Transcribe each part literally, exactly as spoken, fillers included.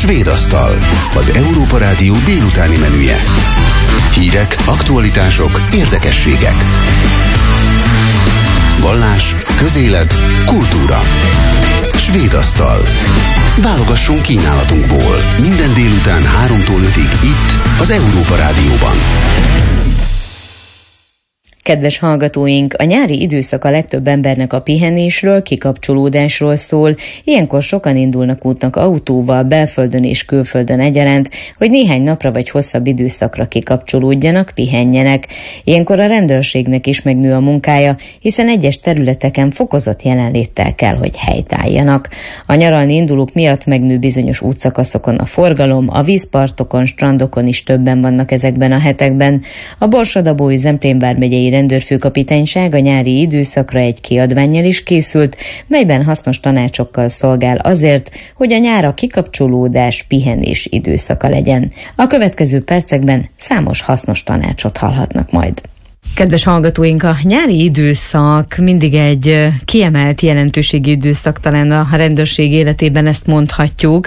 Svéd asztal, az Európa Rádió délutáni menüje. Hírek, aktualitások, érdekességek. Vallás, közélet, kultúra. Svéd asztal. Válogassunk kínálatunkból. Minden délután háromtól ötig itt, az Európa Rádióban. Kedves hallgatóink, a nyári időszak a legtöbb embernek a pihenésről, kikapcsolódásról szól. Ilyenkor sokan indulnak útnak autóval, belföldön és külföldön egyaránt, hogy néhány napra vagy hosszabb időszakra kikapcsolódjanak, pihenjenek. Ilyenkor a rendőrségnek is megnő a munkája, hiszen egyes területeken fokozott jelenléttel kell, hogy helytálljanak. A nyaralni indulók miatt megnő bizonyos útszakaszokon a forgalom, a vízpartokon, strandokon is többen vannak ezekben a hetekben. A Borsod-Abaúj Zemplén vármegyei rendőrfőkapitányság a nyári időszakra egy kiadvánnyal is készült, melyben hasznos tanácsokkal szolgál azért, hogy a nyár a kikapcsolódás, pihenés időszaka legyen. A következő percekben számos hasznos tanácsot hallhatnak majd. Kedves hallgatóink, a nyári időszak mindig egy kiemelt jelentőségi időszak, talán a rendőrség életében ezt mondhatjuk,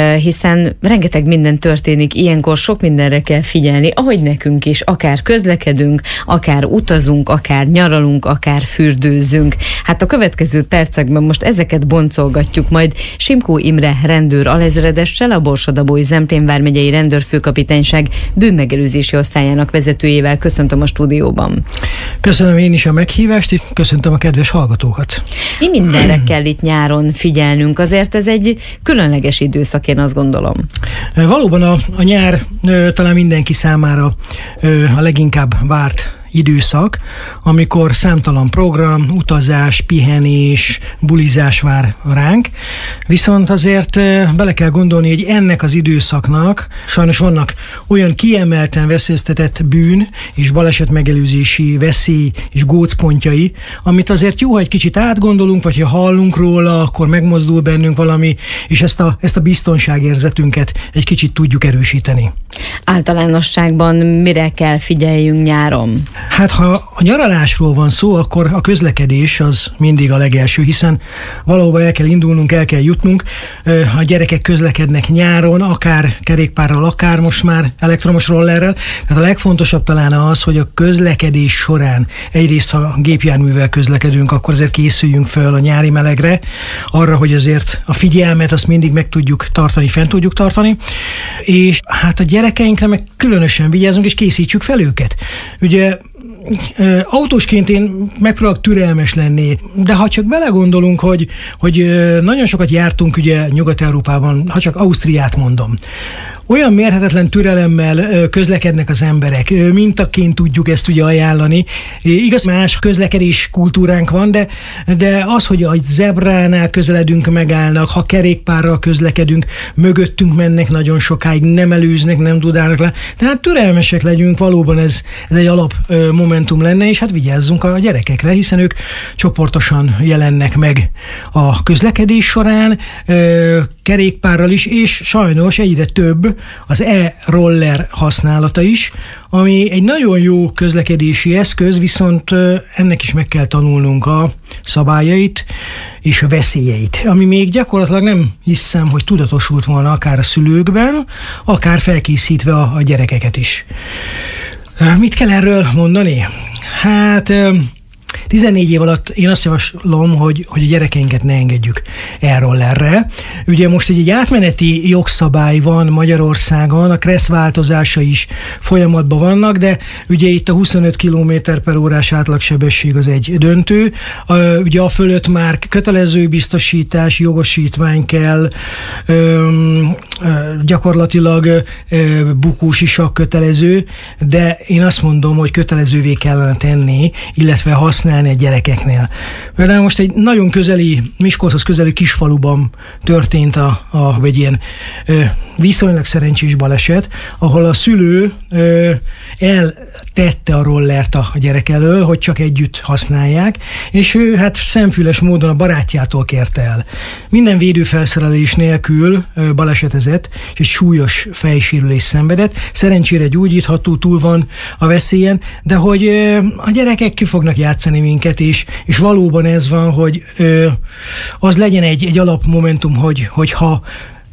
hiszen rengeteg minden történik, ilyenkor sok mindenre kell figyelni, ahogy nekünk is, akár közlekedünk, akár utazunk, akár nyaralunk, akár fürdőzünk. Hát a következő percekben most ezeket boncolgatjuk majd Simkó Imre rendőr alezredessel, a Borsod-Abaúj Zemplén vármegyei rendőrfőkapitányság bűnmegelőzési osztályának vezetőjével. Köszöntöm a stúdióban. Köszönöm én is a meghívást, és köszöntöm a kedves hallgatókat. Mi mindenre kell itt nyáron figyelnünk? Azért ez egy különleges időszak, én azt gondolom. Valóban a, a nyár talán mindenki számára a leginkább várt időszak, amikor számtalan program, utazás, pihenés, bulizás vár ránk. Viszont azért bele kell gondolni, hogy ennek az időszaknak sajnos vannak olyan kiemelten veszélyeztetett bűn és balesetmegelőzési veszély és gócpontjai, amit azért jó, ha egy kicsit átgondolunk, vagy ha hallunk róla, akkor megmozdul bennünk valami, és ezt a, ezt a biztonságérzetünket egy kicsit tudjuk erősíteni. Általánosságban mire kell figyeljünk nyáron? Hát ha a nyaralásról van szó, akkor a közlekedés az mindig a legelső, hiszen valahova el kell indulnunk, el kell jutnunk. A gyerekek közlekednek nyáron, akár kerékpárral, akár most már elektromos rollerrel. Tehát a legfontosabb talán az, hogy a közlekedés során egyrészt, ha gépjárművel közlekedünk, akkor azért készüljünk föl a nyári melegre, arra, hogy azért a figyelmet azt mindig meg tudjuk tartani, fent tudjuk tartani, és hát a gyerekeinkre meg különösen vigyázzunk, és készítsük fel őket. Ugye autósként én megpróbálok türelmes lenni, de ha csak belegondolunk, hogy, hogy nagyon sokat jártunk ugye Nyugat-Európában, ha csak Ausztriát mondom, olyan mérhetetlen türelemmel közlekednek az emberek, mintaként tudjuk ezt ugye ajánlani. Igaz, más közlekedés kultúránk van, de, de az, hogy a zebránál közeledünk, megállnak, ha kerékpárral közlekedünk, mögöttünk mennek nagyon sokáig, nem előznek, nem dudálnak le. Tehát türelmesek legyünk, valóban ez, ez egy alap momentum lenne, és hát vigyázzunk a gyerekekre, hiszen ők csoportosan jelennek meg a közlekedés során, kerékpárral is, és sajnos egyre több az e-roller használata is, ami egy nagyon jó közlekedési eszköz, viszont ennek is meg kell tanulnunk a szabályait és a veszélyeit, ami még gyakorlatilag nem hiszem, hogy tudatosult volna akár a szülőkben, akár felkészítve a, a gyerekeket is. Mit kell erről mondani? Hát tizennégy év alatt én azt javaslom, hogy, hogy a gyerekeinket ne engedjük e-rollerre. Ugye most egy, egy átmeneti jogszabály van Magyarországon, a kressz változása is folyamatban vannak, de ugye itt a huszonöt kilométer per órás átlagsebesség az egy döntő. Ugye a fölött már kötelező biztosítás, jogosítvány kell, gyakorlatilag bukós is a kötelező, de én azt mondom, hogy kötelezővé kellene tenni, illetve használni a gyerekeknél. Például most egy nagyon közeli, Miskolchoz közeli kisfaluban történt a, a, egy ilyen ö, viszonylag szerencsés baleset, ahol a szülő ö, eltette a rollert a gyerek elől, hogy csak együtt használják, és ő hát szemfüles módon a barátjától kérte el. Minden védőfelszerelés nélkül ö, balesetezett, és egy súlyos fejsérülés szenvedett. Szerencsére gyógyítható, túl van a veszélyen, de hogy ö, a gyerekek ki fognak játszani minket, és, és valóban ez van, hogy ö, az legyen egy, egy alapmomentum, hogy, hogy ha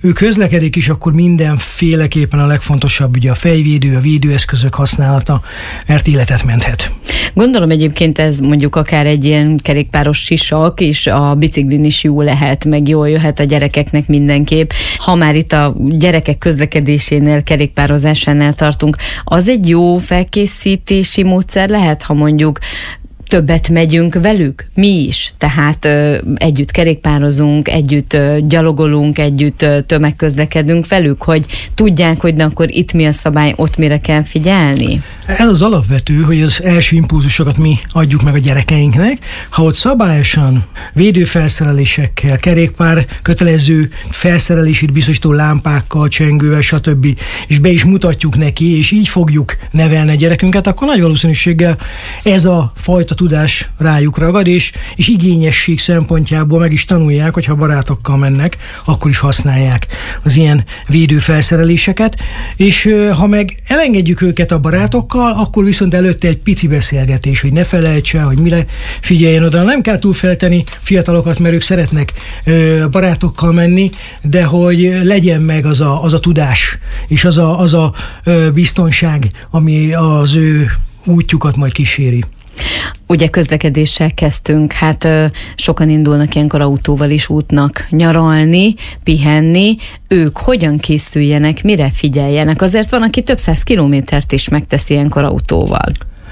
ő közlekedik is, akkor mindenféleképpen a legfontosabb ugye a fejvédő, a védőeszközök használata, mert életet menthet. Gondolom egyébként ez mondjuk akár egy ilyen kerékpáros sisak, és a biciklin is jó lehet, meg jól jöhet a gyerekeknek mindenképp. Ha már itt a gyerekek közlekedésénél, kerékpározásánál tartunk, az egy jó felkészítési módszer lehet, ha mondjuk többet megyünk velük, mi is, tehát ö, együtt kerékpározunk, együtt ö, gyalogolunk, együtt ö, tömegközlekedünk velük, hogy tudják, hogy na, akkor itt mi a szabály, ott mire kell figyelni? Ez az alapvető, hogy az első impulzusokat mi adjuk meg a gyerekeinknek. Ha ott szabályosan védőfelszerelésekkel, kerékpár kötelező felszerelését biztosító lámpákkal, csengővel, stb. És be is mutatjuk neki, és így fogjuk nevelni a gyerekünket, akkor nagy valószínűséggel ez a fajta tudás rájuk ragad, és, és igényesség szempontjából meg is tanulják, hogy ha barátokkal mennek, akkor is használják az ilyen védőfelszereléseket, és ha meg elengedjük őket a barátokkal, akkor viszont előtte egy pici beszélgetés, hogy ne felejtse, hogy mire figyeljen oda. Nem kell túlfelteni fiatalokat, mert ők szeretnek barátokkal menni, de hogy legyen meg az a, az a tudás, és az a, az a biztonság, ami az ő útjukat majd kíséri. Ugye közlekedéssel kezdtünk, hát sokan indulnak ilyenkor autóval is útnak nyaralni, pihenni. Ők hogyan készüljenek, mire figyeljenek? Azért van, aki több száz kilométert is megteszi ilyenkor autóval.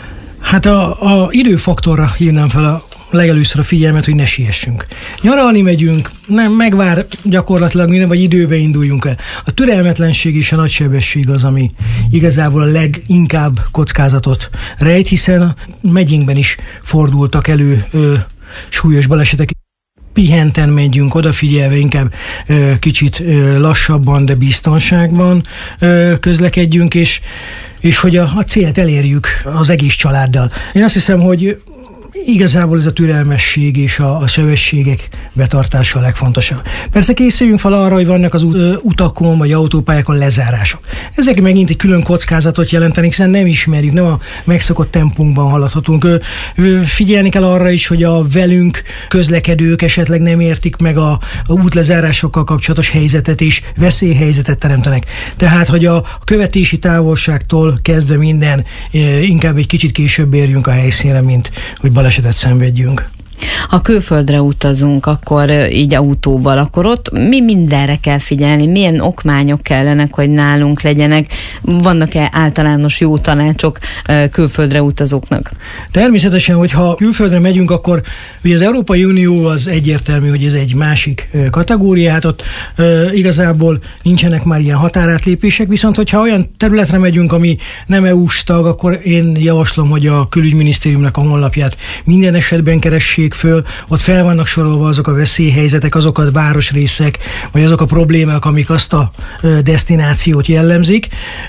Hát a, a időfaktorra hívnám fel a legelőször a figyelmet, hogy ne siessünk. Nyaralni megyünk, nem megvár gyakorlatilag minden, vagy időbe induljunk el. A türelmetlenség és a nagy sebesség az, ami igazából a leginkább kockázatot rejt, hiszen a megyénkben is fordultak elő ö, súlyos balesetek. Pihenten megyünk, odafigyelve, inkább ö, kicsit ö, lassabban, de biztonságban ö, közlekedjünk, és, és hogy a, a célt elérjük az egész családdal. Én azt hiszem, hogy igazából ez a türelmesség és a, a sebességek betartása a legfontosabb. Persze készüljünk fel arra, hogy vannak az utakon vagy autópályákon lezárások. Ezek megint egy külön kockázatot jelentenek, hiszen nem ismerjük, nem a megszokott tempónkban haladhatunk. Figyelni kell arra is, hogy a velünk közlekedők esetleg nem értik meg a, a útlezárásokkal kapcsolatos helyzetet és veszélyhelyzetet teremtenek. Tehát, hogy a követési távolságtól kezdve minden inkább egy kicsit később érjünk a helyszínre, mint hogy balesetet szenvedjünk. Ha külföldre utazunk, akkor így autóval, akkor ott mi mindenre kell figyelni? Milyen okmányok kellenek, hogy nálunk legyenek? Vannak-e általános jó tanácsok külföldre utazóknak? Természetesen, hogyha külföldre megyünk, akkor ugye az Európai Unió az egyértelmű, hogy ez egy másik kategóriát, ott e, igazából nincsenek már ilyen határátlépések, viszont hogyha olyan területre megyünk, ami nem é u-s tag, akkor én javaslom, hogy a külügyminisztériumnak a honlapját minden esetben keressék föl, ott fel vannak sorolva azok a veszélyhelyzetek, azok a városrészek, vagy azok a problémák, amik azt a desztinációt jellemzik,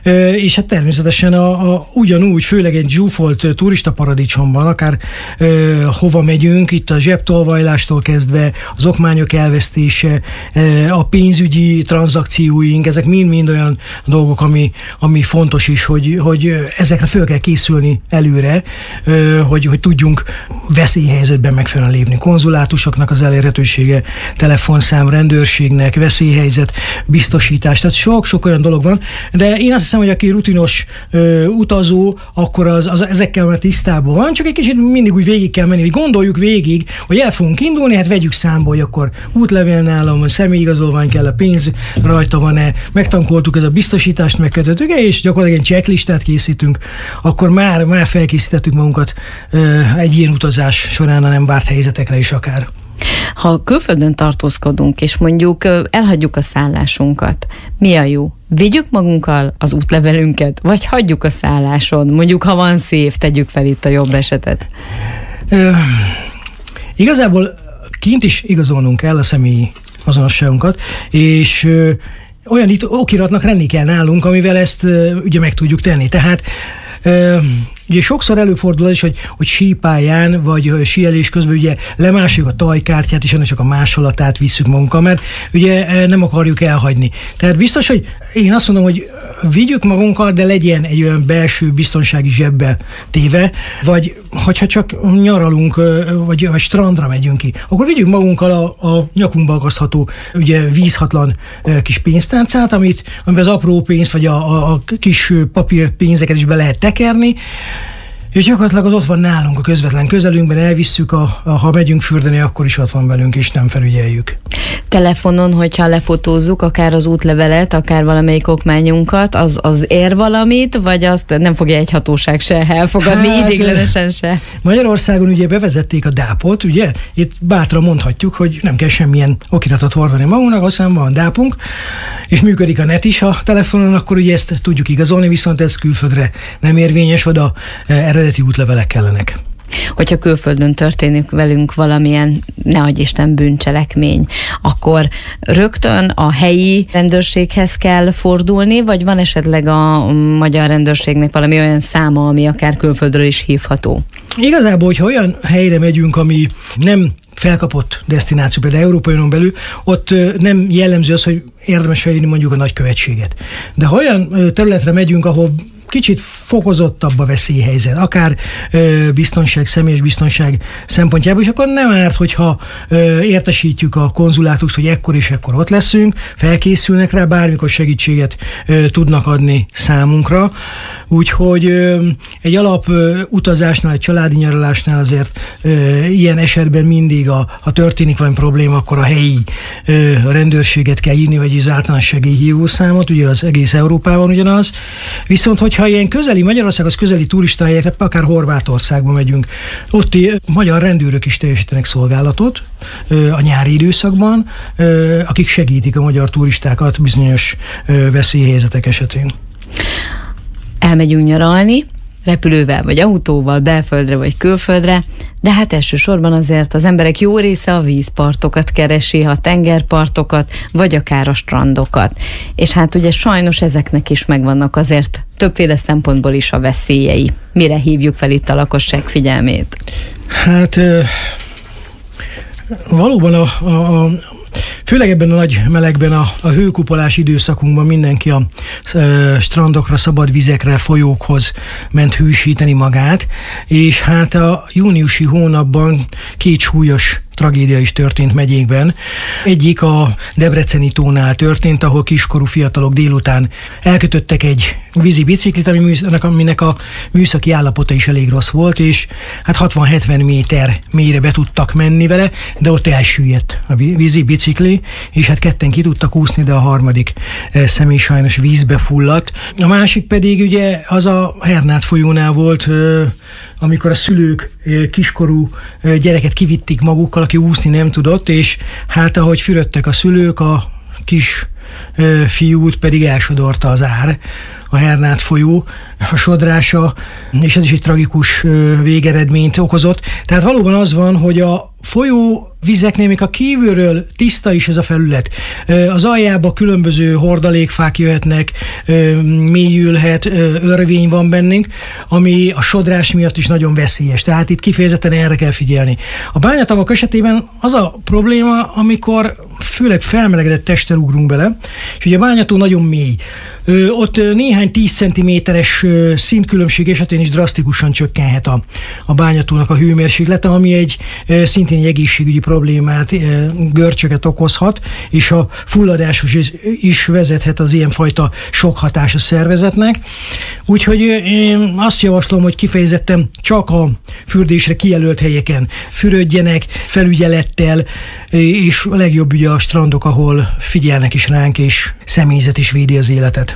és hát természetesen a, a, ugyanúgy, főleg egy zsúfolt turista paradicsomban, akár ö, hova megyünk, itt a zsebtolvajlástól kezdve, az okmányok elvesztése, ö, a pénzügyi tranzakcióink, ezek mind-mind olyan dolgok, ami, ami fontos is, hogy, hogy ezekre föl kell készülni előre, ö, hogy, hogy tudjunk veszélyhelyzetben megfelelően lépni. Konzulátusoknak az elérhetősége, telefonszám, rendőrségnek, veszélyhelyzet, biztosítás, tehát sok-sok olyan dolog van, de én azt hiszem, hogy aki rutinos ö, utazó, akkor az, az ezekkel már tisztában van, csak egy kicsit mindig úgy végig kell menni, hogy gondoljuk végig, hogy el fogunk indulni, hát vegyük számba, hogy akkor útlevél nálam van, személyigazolvány kell, a pénz rajta van-e, megtankoltuk ez a biztosítást, megkötöttük, és gyakorlatilag egy checklistát készítünk, akkor már, már felkészítettük magunkat ö, egy ilyen utazás során a nem várt helyzetekre is akár. Ha külföldön tartózkodunk, és mondjuk elhagyjuk a szállásunkat, mi a jó? Vigyük magunkkal az útlevelünket, vagy hagyjuk a szálláson? Mondjuk, ha van széf, tegyük fel itt a jobb esetet. Ö, igazából kint is igazolnunk kell a személyi azonosságunkat, és ö, olyan itt okiratnak lenni kell nálunk, amivel ezt ö, ugye meg tudjuk tenni. Tehát ö, ugye sokszor előfordul az is, hogy, hogy sípályán, vagy síelés közben ugye lemásoljuk a tajkártyát, és ennek csak a másolatát visszük magunkkal, mert ugye nem akarjuk elhagyni. Tehát biztos, hogy én azt mondom, hogy vigyük magunkkal, de legyen egy olyan belső biztonsági zsebbe téve, vagy hogyha csak nyaralunk, vagy, vagy strandra megyünk ki, akkor vigyük magunkkal a, a nyakunkba akasztható, ugye vízhatlan kis pénztárcát, amit, amiben az apró pénzt, vagy a, a, a kis papírpénzeket is be lehet tekerni, és gyakorlatilag az ott van nálunk a közvetlen közelünkben, elvisszük, a, a, ha megyünk fürdeni, akkor is ott van velünk, és nem felügyeljük. Telefonon, hogyha lefotózzuk akár az útlevelet, akár valamelyik okmányunkat, az, az ér valamit, vagy azt nem fogja egy hatóság se elfogadni, hát, idéglenesen se? Magyarországon ugye bevezették a dápot, ugye? Itt bátran mondhatjuk, hogy nem kell semmilyen okiratot hordani magunknak, aztán van dápunk, és működik a net is a telefonon, akkor ugye ezt tudjuk igazolni, viszont ez külföldre nem érvényes, oda eredeti útlevelek kellenek. Hogyha külföldön történik velünk valamilyen, ne adj Isten, bűncselekmény, akkor rögtön a helyi rendőrséghez kell fordulni, vagy van esetleg a magyar rendőrségnek valami olyan száma, ami akár külföldről is hívható? Igazából, hogyha olyan helyre megyünk, ami nem felkapott desztináció, például Európai Unión belül, ott nem jellemző az, hogy érdemes felírni mondjuk a nagykövetséget. De ha olyan területre megyünk, ahol kicsit fokozottabb a veszélyhelyzet, akár ö, biztonság, személyes biztonság szempontjából, és akkor nem árt, hogyha ö, értesítjük a konzulátust, hogy ekkor és ekkor ott leszünk, felkészülnek rá, bármikor segítséget ö, tudnak adni számunkra. Úgyhogy ö, egy alap ö, utazásnál, egy családi nyaralásnál azért ö, ilyen esetben mindig, a, ha történik valami probléma, akkor a helyi ö, rendőrséget kell hívni, vagy az általános segélyhívószámot, ugye az egész Európában ugyanaz. Viszont, hogyha ha ilyen közeli, Magyarország az közeli turistahelyekre, akár Horvátországba megyünk, ott magyar rendőrök is teljesítenek szolgálatot a nyári időszakban, akik segítik a magyar turistákat bizonyos veszélyhelyzetek esetén. Elmegyünk nyaralni, repülővel vagy autóval, belföldre vagy külföldre, de hát elsősorban azért az emberek jó része a vízpartokat keresi, a tengerpartokat, vagy akár a strandokat. És hát ugye sajnos ezeknek is megvannak azért többféle szempontból is a veszélyei. Mire hívjuk fel itt a lakosság figyelmét? Hát valóban a, a, a főleg ebben a nagy melegben, a, a hőkupolás időszakunkban mindenki a e, strandokra, szabad vizekre, folyókhoz ment hűsíteni magát, és hát a júniusi hónapban két súlyos tragédia is történt megyénkben. Egyik a Debreceni tónál történt, ahol kiskorú fiatalok délután elkötöttek egy vízi biciklit, aminek a műszaki állapota is elég rossz volt, és hát hatvan-hetven méter mélyre be tudtak menni vele, de ott elsüllyedt a vízi bicikli, és hát ketten ki tudtak úszni, de a harmadik személy sajnos vízbe fulladt. A másik pedig ugye az a Hernát folyónál volt, amikor a szülők kiskorú gyereket kivitték magukkal, aki úszni nem tudott, és hát ahogy fürödtek a szülők, a kis fiút pedig elsodorta az ár, a Hernát folyó, a sodrása, és ez is egy tragikus végeredményt okozott. Tehát valóban az van, hogy a folyó vizeknél, még a kívülről tiszta is ez a felület. Az aljába különböző hordalékfák jöhetnek, mélyülhet, örvény van bennünk, ami a sodrás miatt is nagyon veszélyes. Tehát itt kifejezetten erre kell figyelni. A bányatavak esetében az a probléma, amikor főleg felmelegedett testtel ugrunk bele, és ugye a bányató nagyon mély. Ott néhány tíz centiméteres szintkülönbség esetén is drasztikusan csökkenhet a, a bányatónak a hőmérséklete, ami egy szintén egy egészségügyi problémát, görcsöket okozhat, és a fulladáshoz is vezethet az ilyenfajta sok hatás a szervezetnek. Úgyhogy én azt javaslom, hogy kifejezetten csak a fürdésre kijelölt helyeken fürödjenek, felügyelettel, és a legjobb ugye a strandok, ahol figyelnek is ránk, és személyzet is védi az életet.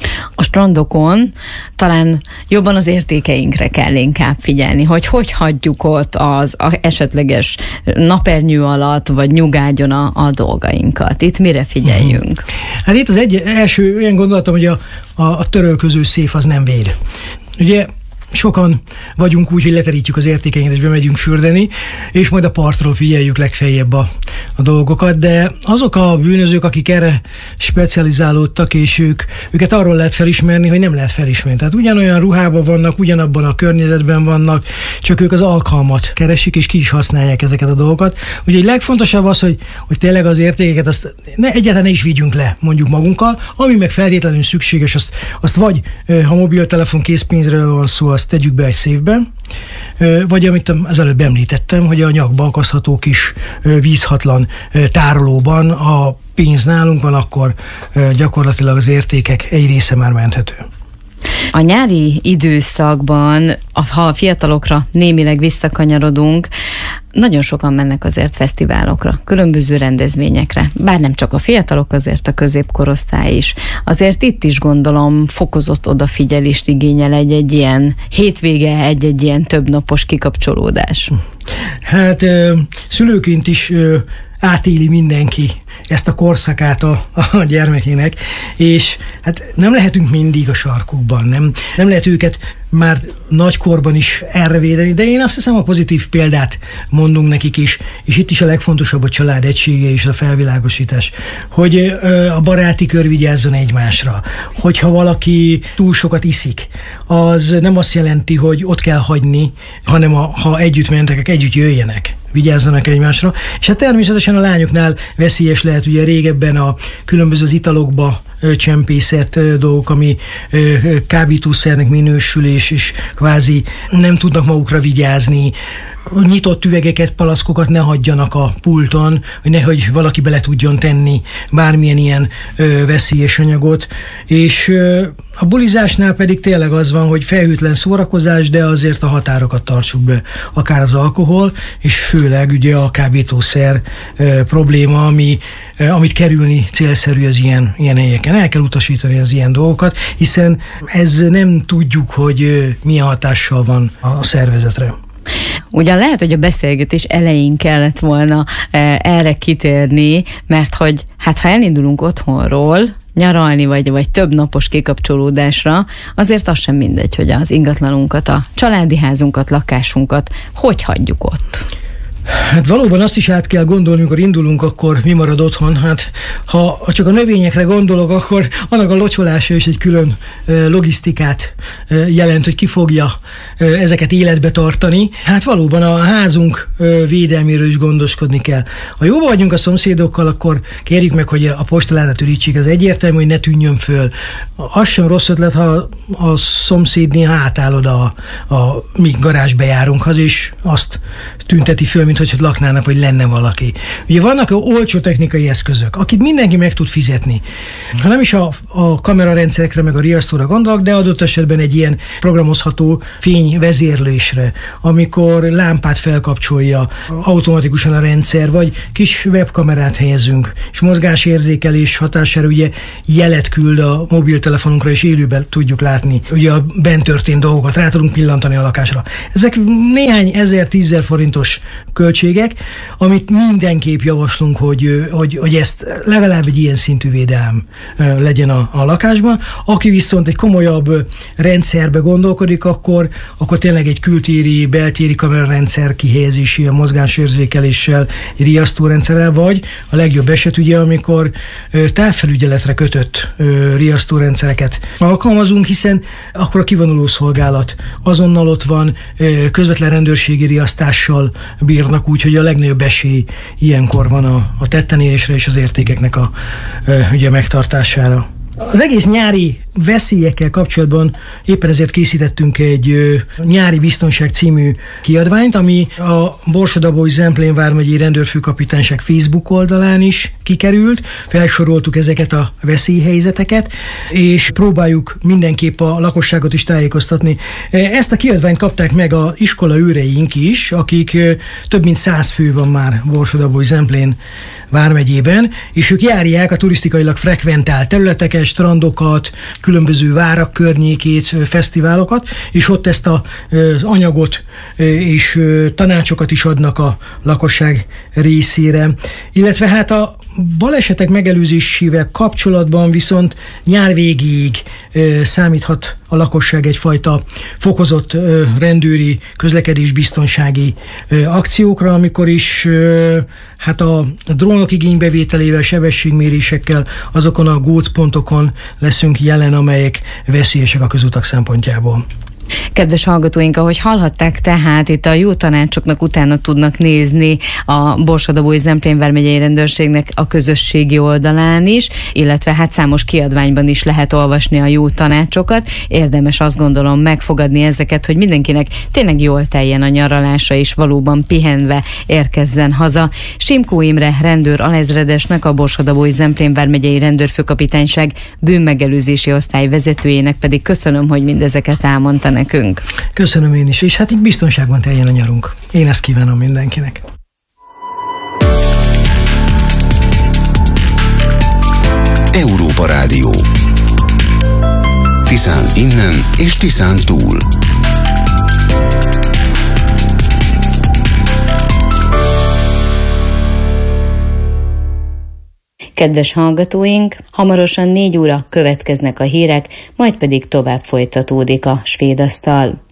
A strandokon talán jobban az értékeinkre kell inkább figyelni, hogy hogy hagyjuk ott az a esetleges napernyő alatt, vagy nyugágyon a, a dolgainkat. Itt mire figyeljünk? Hát itt az egy első ilyen gondolatom, hogy a, a, a törölköző széf az nem véd. Ugye sokan vagyunk úgy, hogy leterítjük az értékeinket, és bemegyünk fürdeni, és majd a partról figyeljük legfeljebb a, a dolgokat, de azok a bűnözők, akik erre specializálódtak, és ők, őket arról lehet felismerni, hogy nem lehet felismerni. Tehát ugyanolyan ruhában vannak, ugyanabban a környezetben vannak, csak ők az alkalmat keresik, és ki is használják ezeket a dolgokat. Úgyhogy legfontosabb az, hogy, hogy tényleg az értékeket azt ne, egyáltalán ne is vigyünk le mondjuk magunkkal, ami meg feltétlenül szükséges, azt, azt vagy, ha mobiltelefon készpénzről van szó, azt tegyük be egy széfbe, vagy amit az előbb említettem, hogy a nyakba akasztható kis vízhatlan tárolóban a pénz nálunk van, akkor gyakorlatilag az értékek egy része már menthető. A nyári időszakban, ha a fiatalokra némileg visszakanyarodunk, nagyon sokan mennek azért fesztiválokra, különböző rendezvényekre, bár nem csak a fiatalok, azért a középkorosztály is. Azért itt is gondolom fokozott odafigyelést igényel egy-egy ilyen hétvége, egy-egy ilyen többnapos kikapcsolódás. Hát szülőként is átéli mindenki ezt a korszakát a, a gyermekének, és hát nem lehetünk mindig a sarkukban, nem, nem lehet őket már nagykorban is erre védeni, de én azt hiszem a pozitív példát mondunk nekik is, és itt is a legfontosabb a család egysége és a felvilágosítás, hogy a baráti kör vigyázzon egymásra, hogyha valaki túl sokat iszik, az nem azt jelenti, hogy ott kell hagyni, hanem a, ha együtt mentek, együtt jöjjenek, vigyázzanak egymásra, és hát természetesen a lányoknál veszélyes lehet, ugye régebben a különböző az italokba csempészett dolgok, ami kábítószernek minősül, és, és kvázi nem tudnak magukra vigyázni, nyitott üvegeket, palackokat ne hagyjanak a pulton, hogy nehogy valaki bele tudjon tenni bármilyen ilyen ö, veszélyes anyagot, és ö, a bulizásnál pedig tényleg az van, hogy felhőtlen szórakozás, de azért a határokat tartsuk be, akár az alkohol, és főleg ugye a kábítószer ö, probléma, ami, ö, amit kerülni célszerű az ilyen, ilyen helyeken. El kell utasítani az ilyen dolgokat, hiszen ez nem tudjuk, hogy ö, milyen hatással van a szervezetre. Ugyan lehet, hogy a beszélgetés elején kellett volna erre kitérni, mert hogy hát ha elindulunk otthonról nyaralni, vagy, vagy több napos kikapcsolódásra, azért az sem mindegy, hogy az ingatlanunkat, a családi házunkat, lakásunkat hogy hagyjuk ott. Hát valóban azt is át kell gondolni, amikor indulunk, akkor mi marad otthon. Hát ha csak a növényekre gondolok, akkor annak a locsolása is egy külön logisztikát jelent, hogy ki fogja ezeket életbe tartani. Hát valóban a házunk védelméről is gondoskodni kell. Ha jóba vagyunk a szomszédokkal, akkor kérjük meg, hogy a postaládát ürítsék. Az egyértelmű, hogy ne tűnjön föl. Az sem rossz ötlet, ha a szomszéd néha átáll oda a, a mi garázsbejárunkhoz, és azt tünteti föl, mint hogy laknának, vagy lenne valaki. Ugye vannak olcsó technikai eszközök, akit mindenki meg tud fizetni. Ha nem is a, a kamerarendszerekre, meg a riasztóra gondolok, de adott esetben egy ilyen programozható fényvezérlésre, amikor lámpát felkapcsolja automatikusan a rendszer, vagy kis webkamerát helyezünk, és mozgásérzékelés hatására ugye jelet küld a mobiltelefonunkra, és élőben tudjuk látni ugye a bent történt dolgokat, rá tudunk pillantani a lakásra. Ezek néhány ezer, tízezer forintos költségek, amit mindenképp javaslunk, hogy, hogy, hogy ezt legalább egy ilyen szintű védelem legyen a, a lakásban. Aki viszont egy komolyabb rendszerbe gondolkodik, akkor, akkor tényleg egy kültéri, beltéri kamerarendszer kihelyezésével, mozgásérzékeléssel, riasztórendszerrel, vagy a legjobb eset ugye, amikor távfelügyeletre kötött riasztórendszereket alkalmazunk, hiszen akkor a kivonuló szolgálat azonnal ott van, közvetlen rendőrségi riasztással bírnak, úgy, hogy a legnagyobb esély ilyenkor van a, a tettenérésre és az értékeknek a ugye, megtartására. Az egész nyári veszélyekkel kapcsolatban éppen ezért készítettünk egy ö, nyári biztonság című kiadványt, ami a Borsod-Abaúj-Zemplén vármegyei rendőrfőkapitányság Facebook oldalán is kikerült. Felsoroltuk ezeket a veszélyhelyzeteket, és próbáljuk mindenképp a lakosságot is tájékoztatni. Ezt a kiadványt kapták meg az iskola őreink is, akik ö, több mint száz fő van már Borsod-Abaúj-Zemplén vármegyében, és ők járják a turisztikailag frekventált területeket, strandokat, különböző várak környékét, fesztiválokat, és ott ezt a, az anyagot és tanácsokat is adnak a lakosság részére. Illetve hát a balesetek megelőzésével kapcsolatban viszont nyár végéig ö, számíthat a lakosság egyfajta fokozott ö, rendőri közlekedésbiztonsági ö, akciókra, amikor is ö, hát a, a drónok igénybevételével, sebességmérésekkel azokon a gócpontokon leszünk jelen, amelyek veszélyesek a közutak szempontjából. Kedves hallgatóink, ahogy hallhatták, tehát itt a jó tanácsoknak utána tudnak nézni a Borsod-Abaúj-Zemplén vármegyei rendőrségnek a közösségi oldalán is, illetve hát számos kiadványban is lehet olvasni a jó tanácsokat. Érdemes azt gondolom megfogadni ezeket, hogy mindenkinek tényleg jól teljen a nyaralása és valóban pihenve érkezzen haza. Simkó Imre rendőr alezredesnek, a Borsod-Abaúj-Zemplén vármegyei rendőrfőkapitányság bűnmegelőzési osztály vezetőjének pedig köszönöm, hogy mindezeket elmondta nekünk. Köszönöm én is, és hát így biztonságban teljen a nyarunk. Én ezt kívánom mindenkinek. Európa Rádió. Tiszán innen és Tiszán túl. Kedves hallgatóink, hamarosan négy óra következnek a hírek, majd pedig tovább folytatódik a Svédasztal.